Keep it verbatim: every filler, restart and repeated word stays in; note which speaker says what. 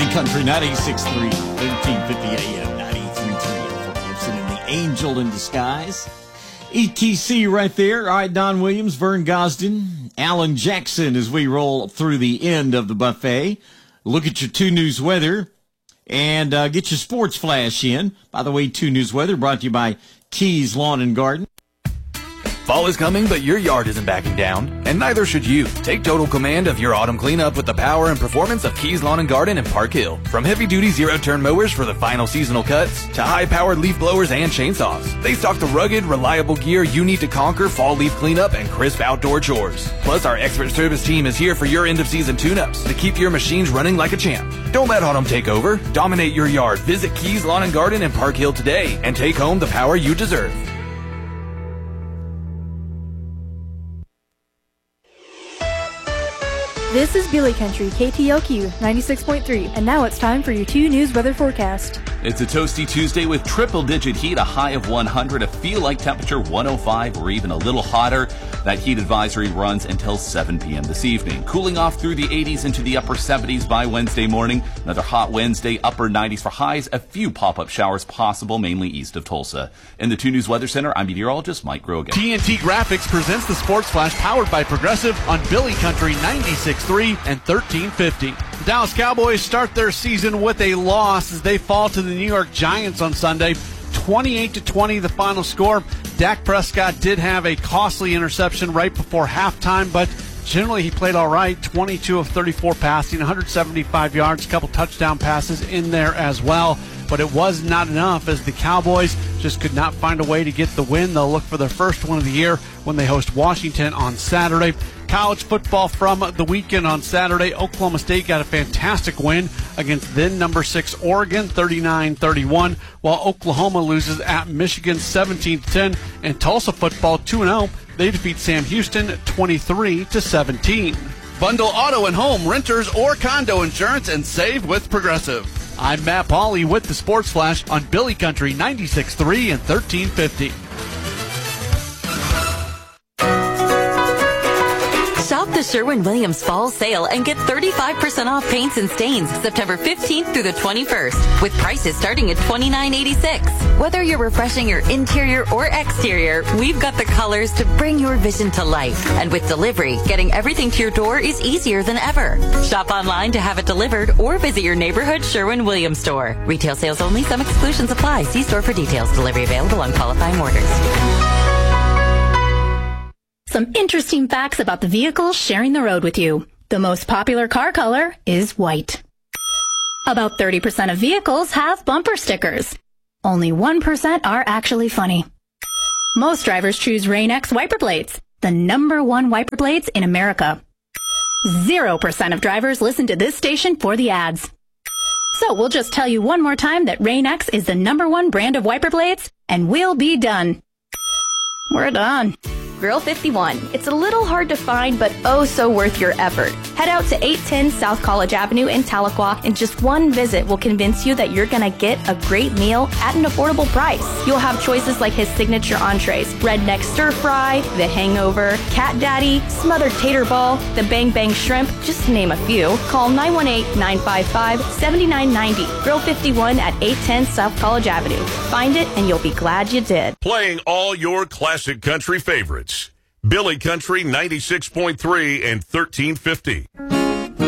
Speaker 1: Country ninety-six point three, thirteen fifty A M, ninety-three point three Fort Gibson and the Angel in Disguise. E T C right there. All right, Don Williams, Vern Gosden, Alan Jackson as we roll through the end of the buffet. Look at your two News weather and uh, get your sports flash in. By the way, two News weather brought to you by Keys Lawn and Garden.
Speaker 2: Fall is coming, but your yard isn't backing down, and neither should you. Take total command of your autumn cleanup with the power and performance of Keys Lawn and Garden in Park Hill. From heavy-duty zero-turn mowers for the final seasonal cuts to high-powered leaf blowers and chainsaws, they stock the rugged, reliable gear you need to conquer fall leaf cleanup and crisp outdoor chores. Plus, our expert service team is here for your end-of-season tune-ups to keep your machines running like a champ. Don't let autumn take over. Dominate your yard. Visit Keys Lawn and Garden in Park Hill today and take home the power you deserve.
Speaker 3: This is Billy Country, K T L Q ninety-six point three, and now it's time for your two News weather forecast.
Speaker 4: It's a toasty Tuesday with triple-digit heat, a high of one hundred, a feel-like temperature one oh five or even a little hotter. That heat advisory runs until seven p.m. this evening. Cooling off through the eighties into the upper seventies by Wednesday morning. Another hot Wednesday, upper nineties for highs. A few pop-up showers possible, mainly east of Tulsa. In the two News Weather Center, I'm meteorologist Mike Grogan.
Speaker 5: T N T Graphics presents the Sports Flash powered by Progressive on Billy Country ninety-six point three and thirteen fifty. The Dallas Cowboys start their season with a loss as they fall to the New York Giants on Sunday. twenty-eight to twenty the final score. Dak Prescott did have a costly interception right before halftime, but generally he played all right. twenty-two of thirty-four passing, one hundred seventy-five yards, a couple touchdown passes in there as well. But it was not enough as the Cowboys just could not find a way to get the win. They'll look for their first one of the year when they host Washington on Saturday. College football from the weekend on Saturday. Oklahoma State got a fantastic win against then number six Oregon, thirty-nine thirty-one, while Oklahoma loses at Michigan seventeen to ten. And Tulsa football two and oh. They defeat Sam Houston twenty-three to seventeen. Bundle auto and home, renters, or condo insurance and save with Progressive. I'm Matt Pauley with the Sports Flash on Billy Country ninety-six point three and thirteen fifty.
Speaker 6: Shop the Sherwin-Williams Fall Sale and get thirty-five percent off paints and stains September fifteenth through the twenty-first, with prices starting at twenty-nine eighty-six. Whether you're refreshing your interior or exterior, we've got the colors to bring your vision to life. And with delivery, getting everything to your door is easier than ever. Shop online to have it delivered or visit your neighborhood Sherwin-Williams store. Retail sales only. Some exclusions apply. See store for details. Delivery available on qualifying orders.
Speaker 7: Some interesting facts about the vehicles sharing the road with you. The most popular car color is white. About thirty percent of vehicles have bumper stickers. Only one percent are actually funny. Most drivers choose Rain-X wiper blades, the number one wiper blades in America. Zero percent of drivers listen to this station for the ads. So we'll just tell you one more time that Rain-X is the number one brand of wiper blades, and we'll be done. We're done.
Speaker 8: Grill fifty-one. It's a little hard to find, but oh so worth your effort. Head out to eight ten South College Avenue in Tahlequah, and just one visit will convince you that you're gonna get a great meal at an affordable price. You'll have choices like his signature entrees, redneck stir fry, the hangover, cat daddy, smothered tater ball, the bang bang shrimp, just to name a few. Call nine one eight, nine five five, seven nine nine zero. Grill fifty-one at eight ten South College Avenue. Find it and you'll be glad you did.
Speaker 9: Playing all your classic country favorites. Billy Country ninety-six point three and thirteen fifty.